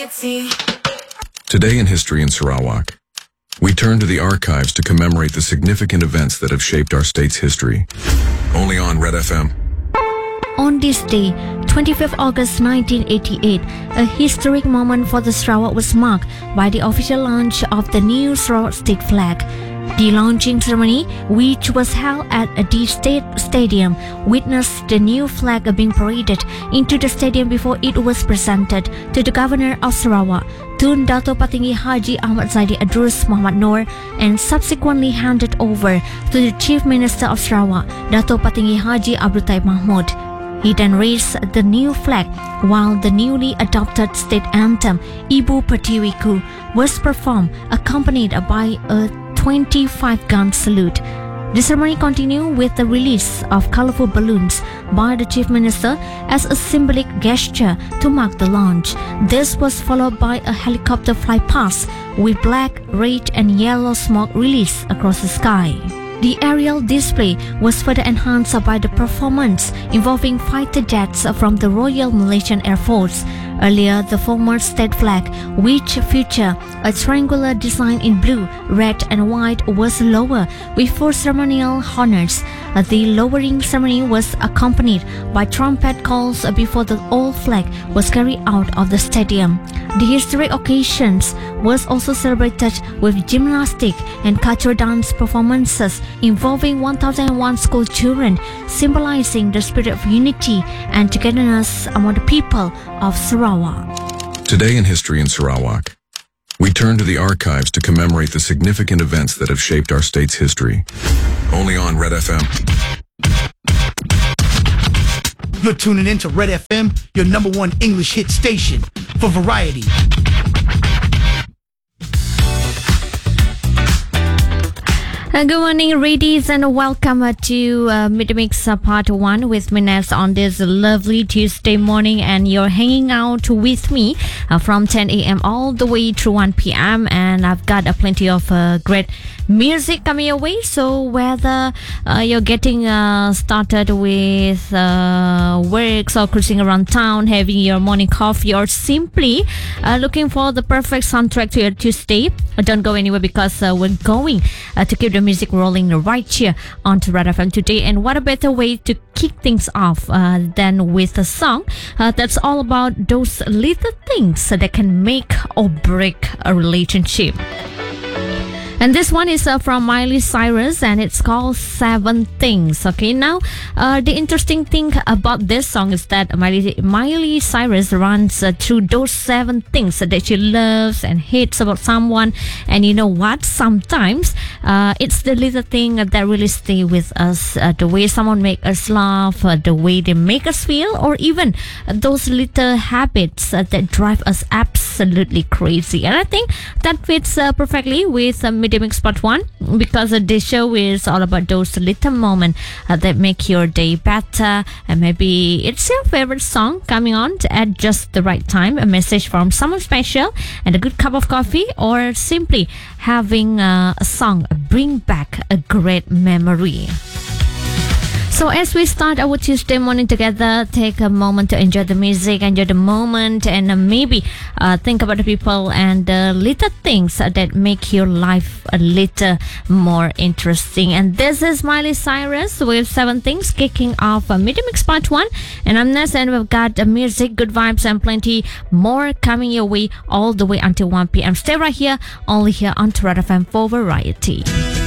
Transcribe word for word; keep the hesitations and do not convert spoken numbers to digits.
Variety. Today in History in Sarawak, we turn to the archives to commemorate the significant events that have shaped our state's history. Only on Red F M. On this day, twenty-fifth of August nineteen eighty-eight, a historic moment for the Sarawak was marked by the official launch of the new Sarawak state flag. The launching ceremony, which was held at the State Stadium, witnessed the new flag being paraded into the stadium before it was presented to the Governor of Sarawak, Tun Dato' Patinggi Haji Ahmad Zaidi Adrus Muhammad Noor, and subsequently handed over to the Chief Minister of Sarawak, Dato' Patinggi Haji Abdul Taib Mahmud. He then raised the new flag while the newly adopted state anthem, Ibu Pertiwiku, was performed, accompanied by a twenty-five gun salute. The ceremony continued with the release of colorful balloons by the Chief Minister as a symbolic gesture to mark the launch. This was followed by a helicopter flypast with black, red and yellow smoke released across the sky. The aerial display was further enhanced by the performance involving fighter jets from the Royal Malaysian Air Force. Earlier, the former state flag, which featured a triangular design in blue, red and white, was lowered with four ceremonial honors. The lowering ceremony was accompanied by trumpet calls before the old flag was carried out of the stadium. The historic occasions was also celebrated with gymnastic and cultural dance performances involving one thousand one school children, symbolizing the spirit of unity and togetherness among the people of Sarawak. Today in History in Sarawak, we turn to the archives to commemorate the significant events that have shaped our state's history. Only on Red F M. You're tuning in to Red F M, your number one English hit station for variety. Uh, good morning, ladies, and welcome uh, to uh, Mid Mix uh, Part one with Minez on this lovely Tuesday morning. And you're hanging out with me uh, from ten a.m. all the way through one p.m. And I've got uh, plenty of uh, great music coming your way. So whether uh, you're getting uh, started with uh, works or cruising around town, having your morning coffee, or simply uh, looking for the perfect soundtrack to your Tuesday, don't go anywhere because uh, we're going uh, to keep the music rolling right here onto Red F M today. And what a better way to kick things off uh, than with a song uh, that's all about those little things that can make or break a relationship. And this one is uh, from Miley Cyrus, and it's called Seven Things. Okay, now uh, the interesting thing about this song is that Miley, Miley Cyrus runs uh, through those seven things that she loves and hates about someone. And you know what? Sometimes uh, it's the little thing that really stay with us. Uh, the way someone make us laugh, uh, the way they make us feel, or even uh, those little habits uh, that drive us absolutely crazy. And I think that fits uh, perfectly with uh, Mix Part one, because uh, this show is all about those little moments uh, that make your day better. And maybe it's your favorite song coming on at just the right time, a message from someone special, and a good cup of coffee, or simply having uh, a song bring back a great memory. So as we start our Tuesday morning together, take a moment to enjoy the music, enjoy the moment, and uh, maybe uh, think about the people and the little things uh, that make your life a little more interesting. And this is Miley Cyrus with Seven Things, kicking off a Mid Mix Part one. And I'm Ness, and we've got uh, music, good vibes, and plenty more coming your way all the way until one p.m. Stay right here, only here on Red F M for variety.